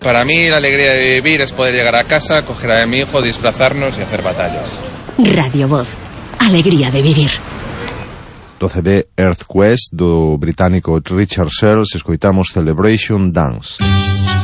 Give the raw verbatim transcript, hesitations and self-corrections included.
Para mí la alegría de vivir es poder llegar a casa, coger a mi hijo, disfrazarnos y hacer batallas. Radio Voz. Alegría de vivir. Do C D Earth Quest do británico Richard Searles escoitamos Celebration Dance.